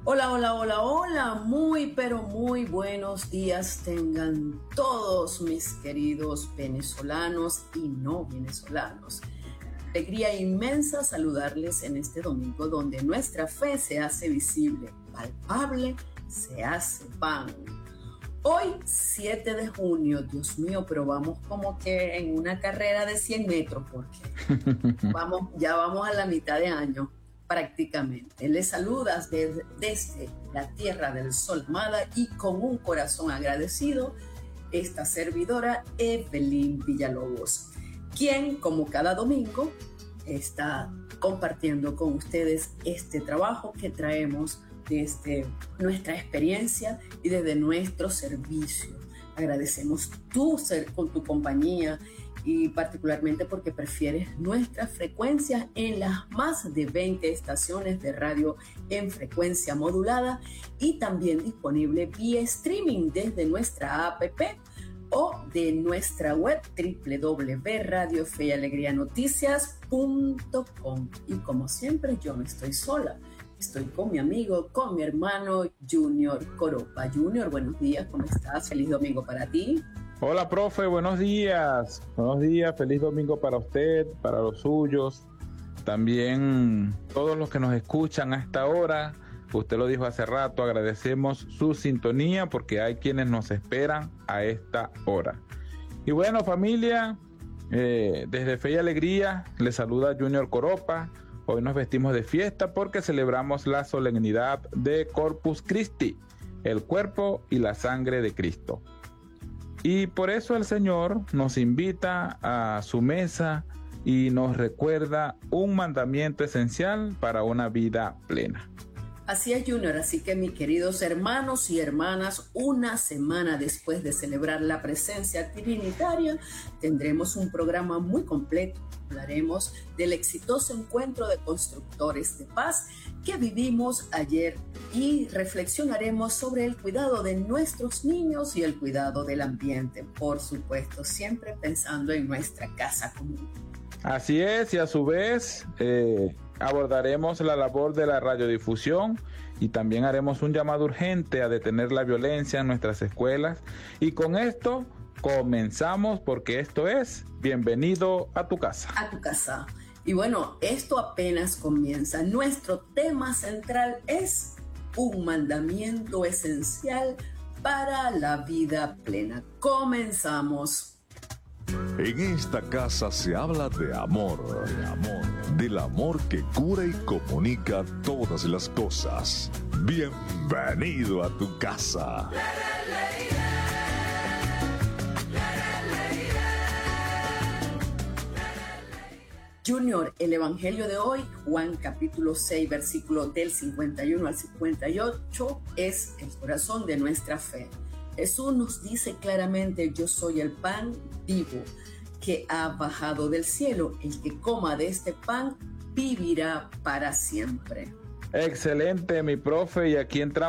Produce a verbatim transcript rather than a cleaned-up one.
Hola, hola, hola, hola, muy pero muy buenos días tengan todos mis queridos venezolanos y no venezolanos. Alegría inmensa saludarles en este domingo donde nuestra fe se hace visible, palpable, se hace pan. Hoy, siete de junio, Dios mío, pero vamos como que en una carrera de cien metros porque vamos, ya vamos a la mitad de año. Prácticamente. Les saludas desde, desde la tierra del sol amada y con un corazón agradecido, esta servidora Evelyn Villalobos, quien como cada domingo está compartiendo con ustedes este trabajo que traemos desde nuestra experiencia y desde nuestro servicio. Agradecemos tu ser con tu compañía y particularmente porque prefieres nuestras frecuencias en las más de veinte estaciones de radio en frecuencia modulada y también disponible vía streaming desde nuestra app o de nuestra web doble u doble u doble u punto radio fe y alegría noticias punto com. Y como siempre, yo no estoy sola. Estoy con mi amigo, con mi hermano Junior Coropa. Junior, buenos días, ¿cómo estás? Feliz domingo para ti. Hola, profe, buenos días. Buenos días, feliz domingo para usted, para los suyos. También todos los que nos escuchan a esta hora. Usted lo dijo hace rato, agradecemos su sintonía porque hay quienes nos esperan a esta hora. Y bueno, familia, eh, desde Fe y Alegría les saluda Junior Coropa. Hoy nos vestimos de fiesta porque celebramos la solemnidad de Corpus Christi, el cuerpo y la sangre de Cristo. Y por eso el Señor nos invita a su mesa y nos recuerda un mandamiento esencial para una vida plena. Así es, Junior, así que mis queridos hermanos y hermanas, una semana después de celebrar la presencia trinitaria, tendremos un programa muy completo. Hablaremos del exitoso encuentro de constructores de paz que vivimos ayer y reflexionaremos sobre el cuidado de nuestros niños y el cuidado del ambiente, por supuesto, siempre pensando en nuestra casa común. Así es, y a su vez eh, abordaremos la labor de la radiodifusión y también haremos un llamado urgente a detener la violencia en nuestras escuelas. Y con esto comenzamos porque esto es Bienvenido a tu casa. A tu casa. Y bueno, esto apenas comienza. Nuestro tema central es un mandamiento esencial para la vida plena. Comenzamos. En esta casa se habla de amor, de amor, del amor que cura y comunica todas las cosas. Bienvenido a tu casa. Junior, el evangelio de hoy, Juan capítulo seis, versículo del cincuenta y uno al cincuenta y ocho, es el corazón de nuestra fe. Jesús nos dice claramente: yo soy el pan vivo que ha bajado del cielo. El que coma de este pan vivirá para siempre. Excelente, mi profe, y aquí entramos